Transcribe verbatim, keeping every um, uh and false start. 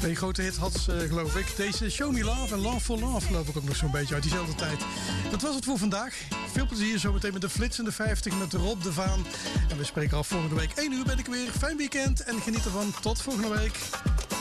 Twee grote hits had ze, geloof ik. Deze Show Me Love en Love for Love geloof ik ook nog zo'n beetje uit diezelfde tijd. Dat was het voor vandaag. Veel plezier zometeen met de Flitsende vijftig met Rob de Vaan. En we spreken af volgende week één uur ben ik weer. Fijn weekend en geniet ervan. Tot volgende week.